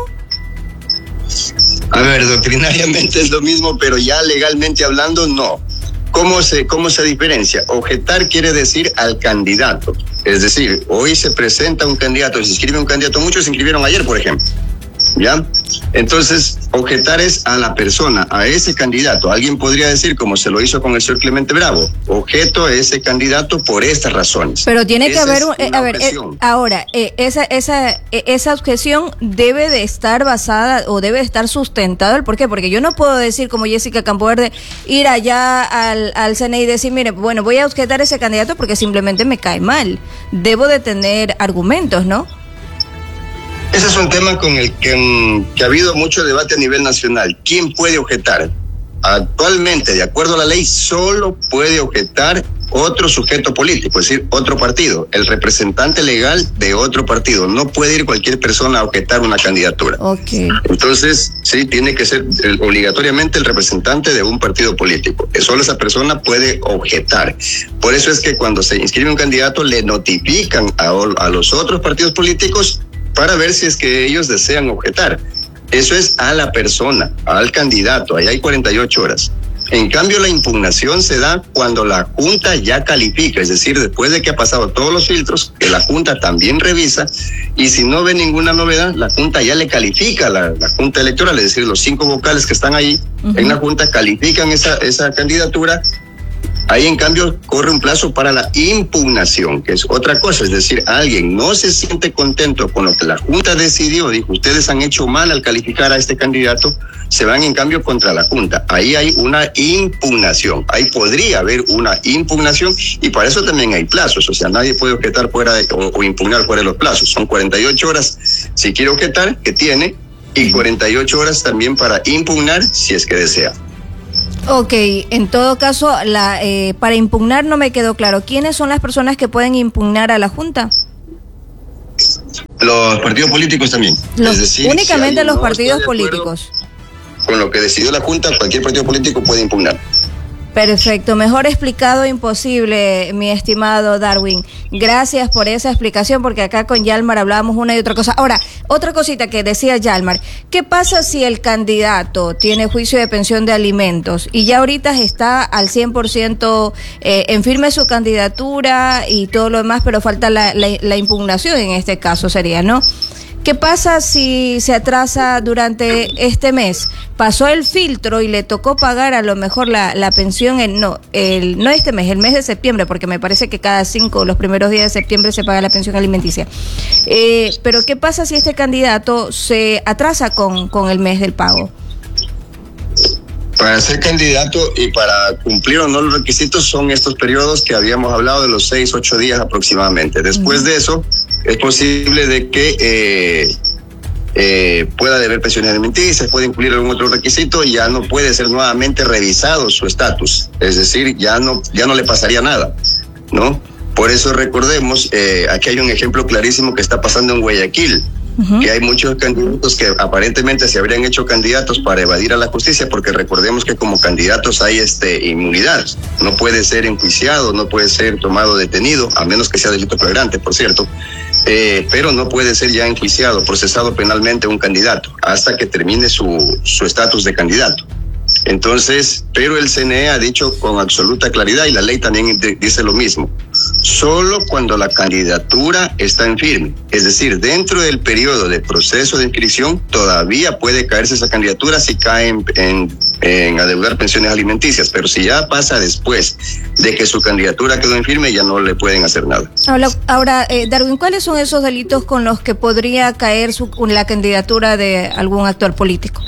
A ver, doctrinariamente es lo mismo, pero ya legalmente hablando, no. ¿Cómo se, cómo se diferencia? Objetar quiere decir al candidato. Es decir, hoy se presenta un candidato, se inscribe un candidato, muchos se inscribieron ayer, por ejemplo. ¿Ya? Entonces, objetar es a la persona, a ese candidato. Alguien podría decir, como se lo hizo con el señor Clemente Bravo, objeto a ese candidato por estas razones.
Pero tiene esa que haber, eh, a ver, eh, ahora, eh, esa, esa, eh, esa objeción debe de estar basada o debe de estar sustentado. ¿Por qué? Porque yo no puedo decir, como Jessica Campoverde, ir allá al, al C N I y decir, mire, bueno, voy a objetar a ese candidato porque simplemente me cae mal. Debo de tener argumentos, ¿no?
Ese es un tema con el que, que ha habido mucho debate a nivel nacional. ¿Quién puede objetar? Actualmente, de acuerdo a la ley, solo puede objetar otro sujeto político, es decir, otro partido, el representante legal de otro partido. No puede ir cualquier persona a objetar una candidatura.
Okay.
Entonces, sí, tiene que ser el, obligatoriamente el representante de un partido político. Solo esa persona puede objetar. Por eso es que cuando se inscribe un candidato, le notifican a, a los otros partidos políticos para ver si es que ellos desean objetar. Eso es a la persona, al candidato, ahí hay cuarenta y ocho horas. En cambio, la impugnación se da cuando la Junta ya califica, es decir, después de que ha pasado todos los filtros, que la Junta también revisa, y si no ve ninguna novedad, la Junta ya le califica, la, la Junta Electoral, es decir, los cinco vocales que están ahí uh-huh. en la Junta califican esa, esa candidatura. Ahí, en cambio, corre un plazo para la impugnación, que es otra cosa. Es decir, alguien no se siente contento con lo que la Junta decidió, dijo, ustedes han hecho mal al calificar a este candidato, se van, en cambio, contra la Junta. Ahí hay una impugnación. Ahí podría haber una impugnación y para eso también hay plazos. O sea, nadie puede objetar fuera de, o, o impugnar fuera de los plazos. Son cuarenta y ocho horas si quiere objetar, que tiene, y cuarenta y ocho horas también para impugnar si es que desea.
Ok, en todo caso, la, eh, para impugnar no me quedó claro. ¿Quiénes son las personas que pueden impugnar a la Junta?
Los partidos políticos también.
Los,
es decir,
únicamente
si
los
no
partidos políticos.
Con lo que decidió la Junta, cualquier partido político puede impugnar.
Perfecto, mejor explicado imposible, mi estimado Darwin. Gracias por esa explicación, porque acá con Yalmar hablábamos una y otra cosa. Ahora, otra cosita que decía Yalmar, ¿qué pasa si el candidato tiene juicio de pensión de alimentos y ya ahorita está al cien por ciento eh, en firme su candidatura y todo lo demás, pero falta la, la, la impugnación en este caso sería, ¿no? ¿Qué pasa si se atrasa durante este mes? Pasó el filtro y le tocó pagar a lo mejor la, la pensión, en, no, el, no este mes, el mes de septiembre, porque me parece que cada cinco, los primeros días de septiembre se paga la pensión alimenticia. Eh, pero ¿qué pasa si este candidato se atrasa con, con el mes del pago?
Para ser candidato y para cumplir o no los requisitos son estos periodos que habíamos hablado de los seis, ocho días aproximadamente. Después uh-huh. de eso, es posible de que eh, eh, pueda deber pensiones alimenticias, puede incluir algún otro requisito y ya no puede ser nuevamente revisado su estatus. Es decir, ya no, ya no le pasaría nada, ¿no? Por eso recordemos, eh, aquí hay un ejemplo clarísimo que está pasando en Guayaquil. Uh-huh. Que hay muchos candidatos que aparentemente se habrían hecho candidatos para evadir a la justicia, porque recordemos que como candidatos hay este inmunidad, no puede ser enjuiciado, no puede ser tomado detenido, a menos que sea delito flagrante, por cierto, eh, pero no puede ser ya enjuiciado, procesado penalmente un candidato hasta que termine su su estatus de candidato. Entonces, pero el C N E ha dicho con absoluta claridad, y la ley también dice lo mismo, solo cuando la candidatura está en firme, es decir, dentro del periodo de proceso de inscripción, todavía puede caerse esa candidatura si cae en, en, en adeudar pensiones alimenticias, pero si ya pasa después de que su candidatura quedó en firme, ya no le pueden hacer nada.
Ahora, ahora eh, Darwin, ¿cuáles son esos delitos con los que podría caer su, la candidatura de algún actor político?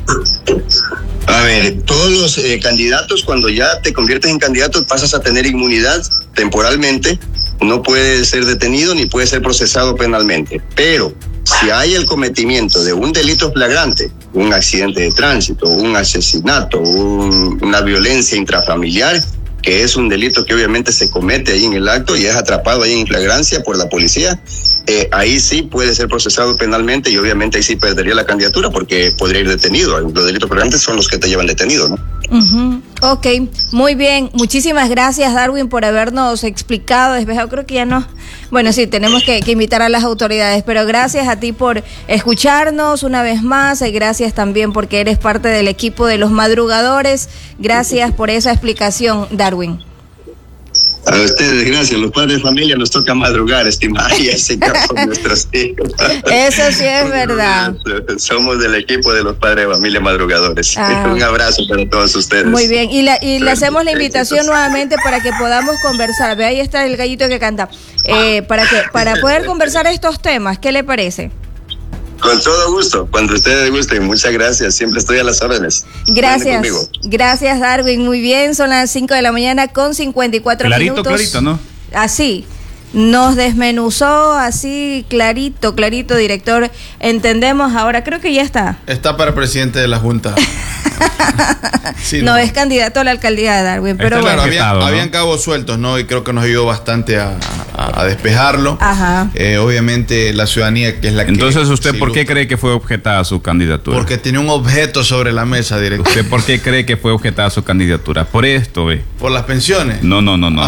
A ver, todos los eh, candidatos, cuando ya te conviertes en candidato, pasas a tener inmunidad temporalmente, no puede ser detenido ni puede ser procesado penalmente. Pero si hay el cometimiento de un delito flagrante, un accidente de tránsito, un asesinato, un, una violencia intrafamiliar, que es un delito que obviamente se comete ahí en el acto y es atrapado ahí en flagrancia por la policía, eh, ahí sí puede ser procesado penalmente y obviamente ahí sí perdería la candidatura porque podría ir detenido. Los delitos flagrantes son los que te llevan detenido, ¿no?
Uh-huh. Ok, muy bien. Muchísimas gracias, Darwin, por habernos explicado, despejado. Creo que ya no. Bueno, sí, tenemos que, que invitar a las autoridades, pero gracias a ti por escucharnos una vez más y gracias también porque eres parte del equipo de los madrugadores. Gracias por esa explicación, Darwin.
A ustedes, gracias. Los padres de familia nos toca madrugar, estimada Jessica, con nuestros hijos.
Eso sí es verdad.
Somos del equipo de los padres de familia madrugadores. Ah. Un abrazo para todos ustedes.
Muy bien, y, la, y le hacemos la invitación nuevamente para que podamos conversar. Ve, ahí está el gallito que canta. Eh, para que para poder conversar estos temas, ¿qué le parece?
Con todo gusto, cuando ustedes gusten. Muchas gracias, siempre estoy a las órdenes.
Gracias, gracias Darwin, muy bien, son las cinco de la mañana con cincuenta y cuatro
clarito,
minutos.
Clarito, clarito, ¿no?
Así, nos desmenuzó así, clarito, clarito, director. Entendemos ahora, creo que ya está.
Está para presidente de la Junta. Sí,
no,
no
es candidato a la alcaldía de Darwin, pero
este
bueno.
Claro, había, ¿no? Habían cabos sueltos, ¿no? Y creo que nos ayudó bastante a, a, a despejarlo.
Ajá.
Eh, obviamente la ciudadanía, que es la que...
Entonces, ¿usted por qué cree que fue objetada su candidatura?
Porque tenía un objeto sobre la mesa, director.
¿Usted por qué cree que fue objetada su candidatura? Por esto, ¿ve?
¿Por las pensiones?
No, no, no, no.
¿Ah?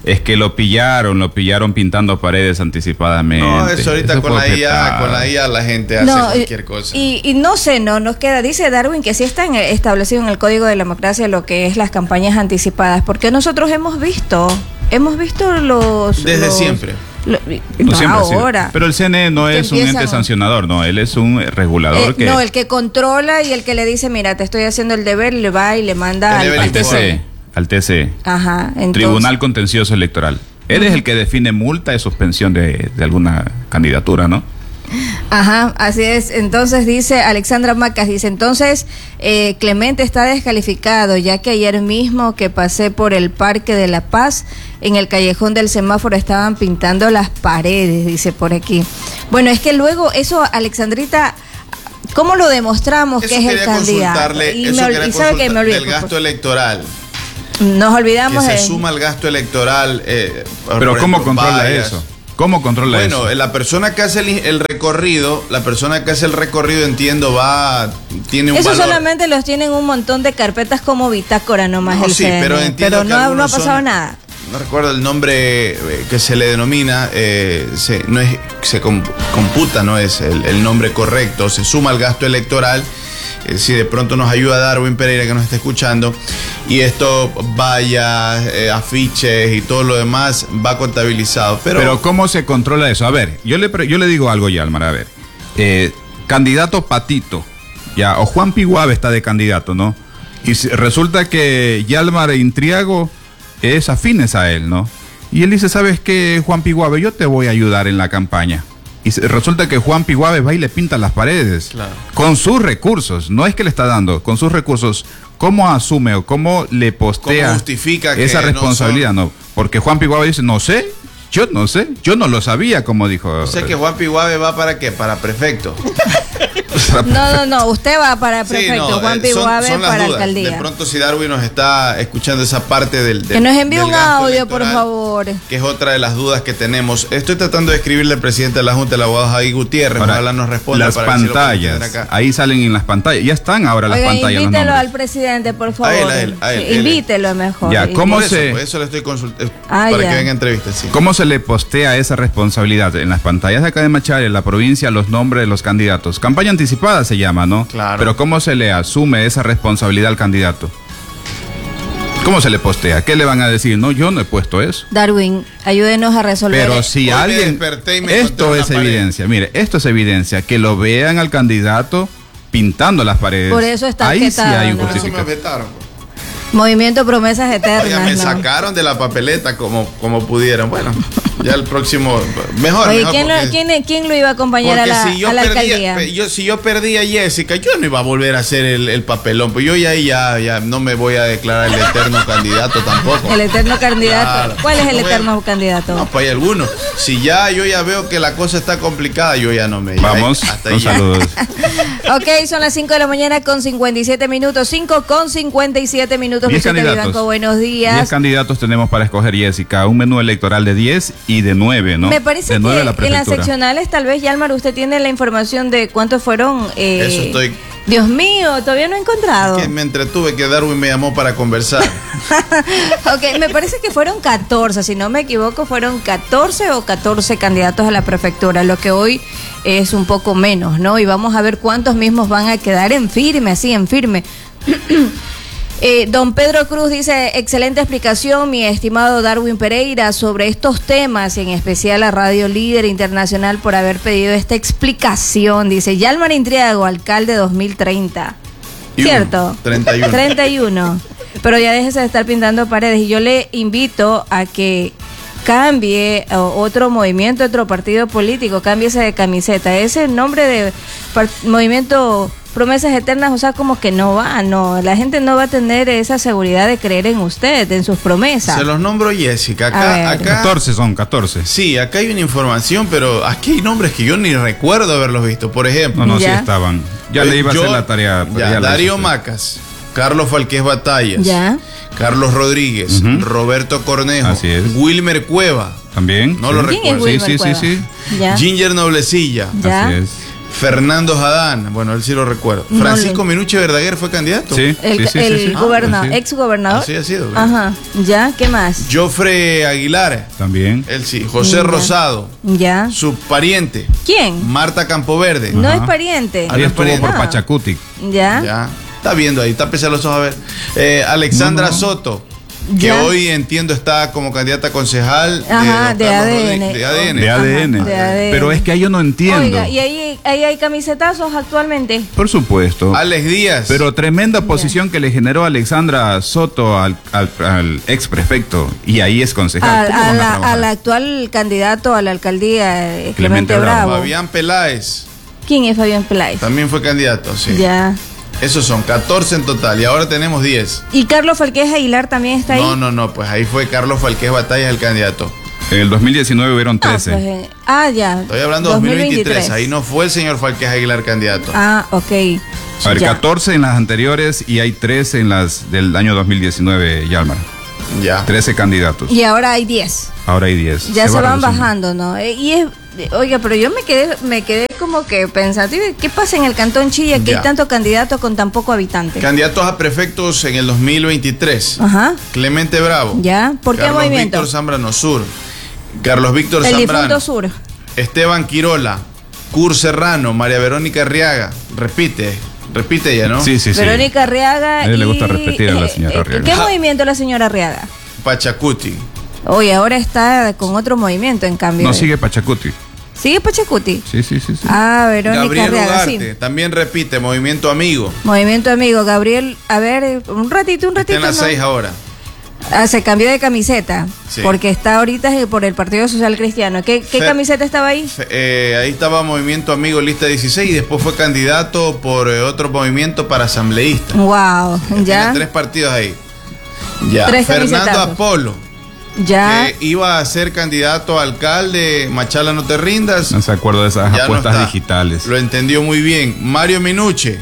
Es que lo pillaron, lo pillaron pintando paredes anticipadamente.
No, eso ahorita
eso
con la I A,
petar.
con la I A la gente hace
No,
cualquier cosa.
Y, y no sé, no nos queda, dice Darwin que sí está en- establecido en el Código de la Democracia lo que es las campañas anticipadas, porque nosotros hemos visto, hemos visto los...
Desde
los-
siempre.
lo-
No
no
siempre ha sido.
ahora.
Pero el C N E no
Que
es un
empiezan-
ente sancionador, no, él es un regulador
Eh,
que...
No, el que controla y el que le dice, mira, te estoy haciendo el deber, le va y le manda
El
al,
deber
al
al T C E, al T C E,
Ajá, entonces,
Tribunal Contencioso Electoral. Él es el que define multa y suspensión de, de alguna candidatura, ¿no?
Ajá, así es. Entonces dice Alexandra Macas, dice, entonces eh, Clemente está descalificado, ya que ayer mismo que pasé por el Parque de la Paz, en el callejón del semáforo estaban pintando las paredes, dice por aquí. Bueno, es que luego eso, Alexandrita, ¿cómo lo demostramos
Eso
que es el
quería
candidato?
consultarle,
Y,
eso
me, ol-
quería
y sabe que me
consultar
olvidé.
del gasto electoral.
Nos olvidamos
Que se
de-
suma al gasto electoral. eh, por
Pero ¿cómo
ejemplo,
controla
vallas.
eso? ¿Cómo controla
Bueno,
eso?
la persona que hace el, el recorrido, la persona que hace el recorrido, entiendo, va, tiene un
Eso
valor.
solamente los tienen un montón de carpetas como bitácora nomás
No,
el
sí,
C N E,
pero entiendo
pero
que
no, ha- no ha
algunos
pasado
son-
nada.
No recuerdo el nombre eh, que se le denomina, eh, se, no es, se com- computa, no es el, el nombre correcto, se suma al gasto electoral. Eh, si de pronto nos ayuda Darwin Pereira que nos está escuchando, y esto vallas, eh, afiches y todo lo demás va contabilizado. Pero,
Pero ¿cómo se controla eso? A ver, yo le, pre- yo le digo algo, Yalmar, a ver. Eh, candidato Patito, ya, o Juan Piguave está de candidato, ¿no? Y si- resulta que Yalmar Intriago es afines a él, ¿no? Y él dice, ¿sabes qué, Juan Piguave? Yo te voy a ayudar en la campaña. Y se- resulta que Juan Piguave va y le pinta las paredes.
Claro.
Con sus recursos, no es que le está dando, con sus recursos. ¿Cómo asume o cómo le postea
¿Cómo justifica que
esa
no
responsabilidad?
son-
No, porque Juan Piguave dice, no sé, yo no sé, yo no lo sabía, como dijo.
o sea que Juan Piguave va para qué, para prefecto.
No, no, no, usted va para
Sí,
prefecto,
no,
Juan
eh, son-
Piguave
son las
para
dudas.
alcaldía.
De pronto si Darwin nos está escuchando esa parte del, del
Que nos envíe
del
un
gasto
audio, por
electoral,
favor.
que es otra de las dudas que tenemos. Estoy tratando de escribirle al presidente de la Junta, el abogado Javi Gutiérrez,
Ahora,
ojalá nos responda
las
para ver si lo podemos
pantallas,
tener acá.
ahí salen en las pantallas, ya están ahora las
Oiga,
pantallas. los
invítelo
nombres.
al presidente, por favor.
A él, a él, a él,
Sí,
él.
invítelo mejor.
Ya,
Y-
¿cómo
Por eso,
se-
por eso le estoy consultando,
Ah,
para
ya.
que venga a entrevista, sí.
¿Cómo se le postea esa responsabilidad? En las pantallas de acá de Machala, en la provincia, los nombres de los candidatos. Campaña anticipada se llama, ¿no?
Claro.
Pero ¿cómo se le asume esa responsabilidad al candidato? ¿Cómo se le postea? ¿Qué le van a decir? No, yo no he puesto eso.
Darwin, ayúdenos a resolver.
Pero si
Hoy me
alguien...
desperté y me encontré
Esto
una
es
pared.
evidencia. Mire, esto es evidencia. Que lo vean al candidato pintando las paredes.
Por eso está
Ahí sí
vetado,
hay
¿no?
Por eso me
justificación.
vetaron.
Movimiento Promesas Eternas.
Oiga, me
¿no?
sacaron de la papeleta como, como pudieron. Bueno, ya el próximo, mejor.
Oye,
mejor
¿quién, lo,
porque-
quién, quién lo iba a acompañar a
Porque
la,
si yo,
a la
perdía,
alcaldía?
pe- yo, si yo perdí a Jessica, yo no iba a volver a hacer el, el papelón. Pues yo ya ahí ya, ya no me voy a declarar el eterno candidato tampoco.
El eterno candidato.
Claro.
¿Cuál es el
No voy a-
eterno candidato?
No, pues hay algunos. Si ya yo ya veo que la cosa está complicada, yo ya no me...
Vamos,
hasta
un
ahí ya.
saludos.
Ok, son las cinco de la mañana con cincuenta y siete minutos. cinco con cincuenta y siete minutos.
Diez
Lucita
candidatos.
Vivanco, buenos
diez
días.
candidatos tenemos para escoger, Jessica. Un menú electoral de diez y de nueve, ¿no?
Me parece
de nueve a la
que en las
prefectura.
seccionales, tal vez, Yalmar, usted tiene la información de cuántos fueron. eh,
Eso estoy-
Dios mío, todavía no he encontrado.
Que me entretuve, que Darwin me llamó para conversar.
Ok, me parece que fueron catorce, si no me equivoco, fueron catorce o catorce candidatos a la prefectura, lo que hoy es un poco menos, ¿no? Y vamos a ver cuántos mismos van a quedar en firme, así, en firme. Eh, don Pedro Cruz dice, excelente explicación, mi estimado Darwin Pereira, sobre estos temas, y en especial a Radio Líder Internacional por haber pedido esta explicación. Dice, Yalmar Intriago, alcalde dos mil treinta.
Y uno,
¿Cierto?
treinta y uno.
treinta y uno. Pero ya déjese de estar pintando paredes. Y yo le invito a que cambie o, otro movimiento, otro partido político, cámbiese de camiseta. Ese nombre de par- movimiento Promesas Eternas, o sea, como que no va, no. La gente no va a tener esa seguridad de creer en usted, en sus promesas.
Se los nombro Jessica.
A
Acá,
ver.
acá.
catorce son, catorce.
Sí, acá hay una información, pero aquí hay nombres que yo ni recuerdo haberlos visto. Por ejemplo,
No, no, sí
Ya.
estaban. Ya
eh,
le iba a
yo-
hacer la tarea. pero
ya,
ya la
Darío
hizo.
Macas, Carlos Falqués Batallas,
Ya.
Carlos Rodríguez,
Ujú.
Roberto Cornejo,
Así es.
Wilmer Cueva,
¿También?
No lo
Sí.
¿Quién es
recuerdo.
Wilmer
Sí, sí,
Cueva?
sí, sí.
Ya.
Ginger Noblecilla,
Ya.
Así es.
Fernando Jadán, bueno, él sí lo recuerdo.
No
Francisco
le...
Minuche Verdaguer fue candidato.
Sí,
El,
sí, sí,
el
sí, sí.
gobernador,
Ah, sí.
ex gobernador.
Así ha sido. ¿verdad?
Ajá, ya, ¿qué más?
Jofre Aguilar,
También.
él sí. José
Ya.
Rosado,
Ya.
su pariente.
¿Quién?
Marta Campoverde.
No
Ajá.
es pariente.
Ahí estuvo por
Ah.
Pachacuti.
Ya.
Ya. Está viendo ahí, tápese los ojos a ver. Eh, Alexandra
No, no.
Soto, que
Ya.
hoy entiendo está como candidata a concejal
Ajá,
de,
de
don Carlos
A D N.
Rodríguez, de A D N.
De A D N.
Ajá, de A D N.
Pero es que ahí yo no entiendo.
Oiga, y ahí, ahí hay camisetazos actualmente.
Por supuesto.
Alex Díaz.
Pero tremenda posición que le generó Alexandra Soto al, al, al ex prefecto. Y ahí es concejal.
Al,
¿Cómo
a
van a
la-
trabajar?
al actual candidato a la alcaldía, eh, Clemente,
Clemente
Bravo.
Bravo.
Fabián Peláez
¿Quién es Fabián Peláez?
también fue candidato, sí.
Ya.
Esos son catorce en total y ahora tenemos diez.
¿Y Carlos Falqués Aguilar también está ahí?
No, no, no, pues ahí fue Carlos Falqués Batallas el candidato.
En el dos mil diecinueve hubieron
Ah,
trece.
pues, eh, ah, ya.
Estoy hablando de dos mil veintitrés. Ahí no fue el señor Falqués Aguilar candidato.
Ah, ok.
A ver,
Ya.
catorce en las anteriores y hay trece en las del año dos mil diecinueve, Yalmar.
Ya.
trece candidatos.
Y ahora hay diez.
Ahora hay diez.
Ya se,
va
van
reduciendo.
bajando, ¿no? Eh, y es, eh, oiga, pero yo me quedé, me quedé como que pensativa. ¿Qué pasa en el Cantón Chilla que
Ya.
hay tantos candidatos con tan poco habitantes?
Candidatos a prefectos en el dos mil veintitrés.
Ajá.
Clemente Bravo.
¿Ya? ¿Por qué
Carlos
movimiento?
Víctor Zambrano Sur. Carlos Víctor
El
Zambrano.
difunto sur.
Esteban Quirola. Cur Serrano. María Verónica Arriaga. Repite. Repite ella, ¿no?
Sí, sí, sí.
Verónica Arriaga.
A él le
y,
gusta repetir a la señora
eh,
Arriaga.
¿Qué
Ja.
movimiento la señora Arriaga?
Pachacuti.
Oye, ahora está con otro movimiento, en cambio.
No sigue Pachacuti.
¿Sigue Pachacuti?
Sí, sí, sí. sí.
Ah, Verónica
Gabriel
Arriaga,
Ugarte.
sí.
También repite. Movimiento Amigo.
Movimiento amigo, Gabriel, a ver, eh, un ratito, un
Está
ratito.
en las
¿no?
seis ahora.
Ah, se cambió de camiseta,
Sí.
porque está ahorita eh, por el Partido Social Cristiano. ¿Qué, qué
Fe-
camiseta estaba ahí?
Fe- eh, ahí estaba Movimiento Amigo lista dieciséis y después fue candidato por eh, otro movimiento para asambleísta.
Wow,
Tiene
ya,
tres partidos ahí. Ya.
Tres
Fernando
camisetazos.
Apolo,
ya.
que iba a ser candidato a alcalde, Machala no te rindas.
No se acuerda de esas
Ya no
apuestas
está.
digitales.
Lo entendió muy bien. Mario Minuche,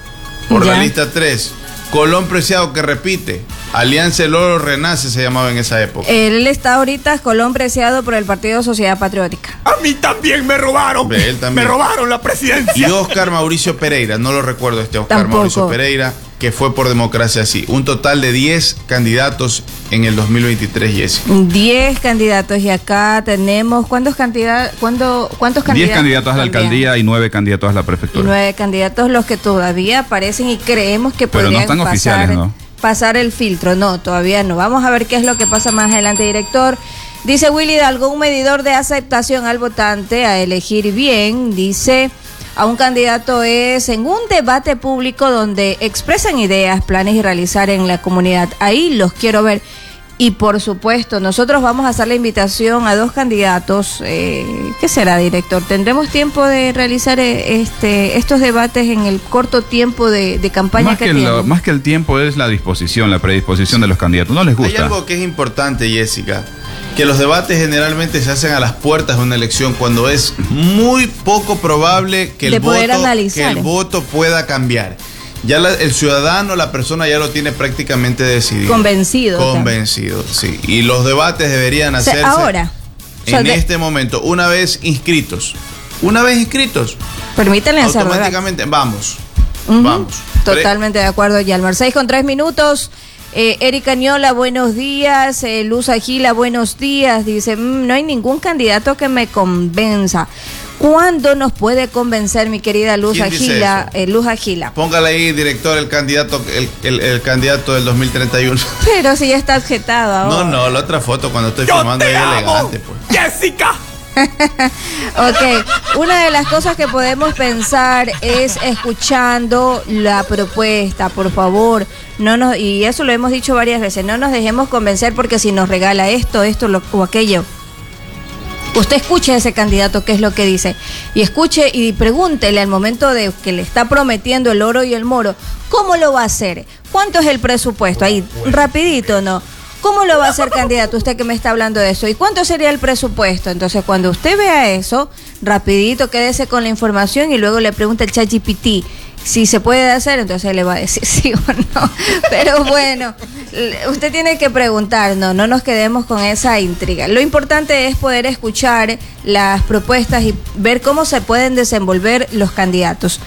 por
Ya.
la lista tres. Colón Preciado, que repite. Alianza El Oro Renace se llamaba en esa época.
Él está ahorita Colón Preciado por el Partido Sociedad Patriótica.
A mí también me robaron.
Ve, él también.
Me robaron la
Y
presidencia.
Oscar Mauricio Pereira, no lo recuerdo este Oscar
Tampoco.
Mauricio Pereira, que fue por Democracia Sí. Un total de diez candidatos en el dos mil veintitrés, Jessy.
Diez candidatos y acá tenemos, ¿cuántos, cantidad, cuándo, cuántos candidatos?
Diez candidatos a la
también?
alcaldía y nueve candidatos a la
Y
prefectura.
nueve candidatos los que todavía aparecen y creemos que
Pero no
podrían
están
pasar,
oficiales, ¿no?
pasar el filtro. No, todavía no. Vamos a ver qué es lo que pasa más adelante, director. Dice Willy Hidalgo, un medidor de aceptación al votante a elegir bien, dice, a un candidato es en un debate público donde expresan ideas, planes y realizar en la comunidad. Ahí los quiero ver. Y por supuesto, nosotros vamos a hacer la invitación a dos candidatos. Eh, ¿Qué será, director? ¿Tendremos tiempo de realizar eh, este estos debates en el corto tiempo de, de campaña
Más
que,
que, lo-
tienen?
más que el tiempo es la disposición, la predisposición de los candidatos. No les
Hay
gusta.
algo que es importante, Jessica, que los debates generalmente se hacen a las puertas de una elección cuando es muy poco probable que el,
De poder
voto,
analizar.
que el voto pueda cambiar. Ya la- el ciudadano, la persona ya lo tiene prácticamente decidido.
Convencido.
Convencido, sí. Y los debates deberían
O sea,
hacerse
ahora, o sea,
en
de-
este momento, una vez inscritos. Una vez inscritos,
Permítanle hacer debates.
automáticamente vamos.
Ujú,
Vamos.
Totalmente de acuerdo, Yalmar. seis con tres minutos. Eh, Erika Ñola, buenos días. Eh, Luz Agila, buenos días. Dice, "Mm, no hay ningún candidato que me convenza. ¿Cuándo nos puede convencer, mi querida Luz
¿Quién dice
Agila?
eso?
Eh, Luz Agila.
Póngale ahí, director, el candidato, el, el- el candidato del dos mil treinta y uno.
Pero si ya está objetado ahora.
No, no, la otra foto cuando estoy
Yo
filmando ahí
te amo,
elegante, pues.
Jessica.
Ok, una de las cosas que podemos pensar es escuchando la propuesta, por favor, no nos, y eso lo hemos dicho varias veces, no nos dejemos convencer porque si nos regala esto, esto lo- o aquello. Usted escuche a ese candidato qué es lo que dice y escuche y pregúntele al momento de que le está prometiendo el oro y el moro, ¿cómo lo va a hacer? ¿Cuánto es el presupuesto? Ahí, rapidito, ¿no? ¿Cómo lo va a hacer candidato usted que me está hablando de eso? ¿Y cuánto sería el presupuesto? Entonces, cuando usted vea eso, rapidito quédese con la información y luego le pregunta el ChatGPT, si se puede hacer, entonces le va a decir sí o no. Pero bueno, usted tiene que preguntarnos, no nos quedemos con esa intriga. Lo importante es poder escuchar las propuestas y ver cómo se pueden desenvolver los candidatos.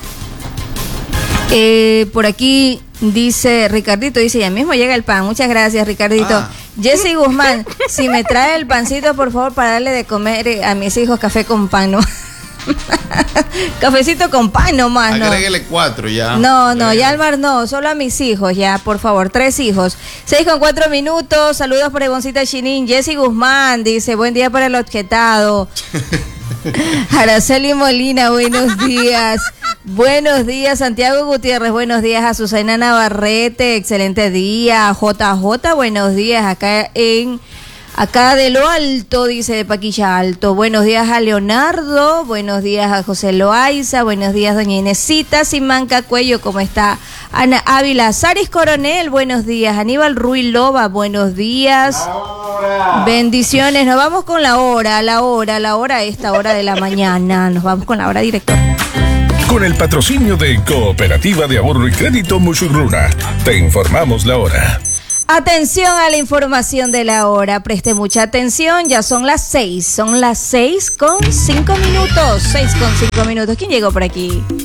Eh, por aquí dice Ricardito, dice, ya mismo llega el pan. Muchas gracias, Ricardito. Ah. Jessy Guzmán, si me trae el pancito, por favor, para darle de comer a mis hijos café con pan, ¿no? Cafecito con pan nomás, ¿no?
Agréguele cuatro ya.
No, no, ya Almar no, solo a mis hijos ya, por favor, tres hijos. Seis con cuatro minutos, saludos por Evoncita Chinín. Jessy Guzmán dice, buen día para el objetado. Araceli Molina, buenos días. Buenos días, Santiago Gutiérrez, buenos días. A Susana Navarrete, excelente día. J J, buenos días, acá en... Acá de lo alto, dice de Paquilla Alto. Buenos días a Leonardo, buenos días a José Loaiza, buenos días doña Inesita Simanca Cuello, ¿cómo está? Ana Ávila, Saris Coronel, buenos días. Aníbal Ruiz Loba, buenos días. Bendiciones, nos vamos con la hora, la hora, la hora, esta hora de la mañana. Nos vamos con la hora, director.
Con el patrocinio de Cooperativa de Ahorro y Crédito Musurruna, te informamos la hora.
Atención a la información de la hora, preste mucha atención, ya son las seis, son las seis con cinco minutos, seis con cinco minutos. ¿Quién llegó por aquí?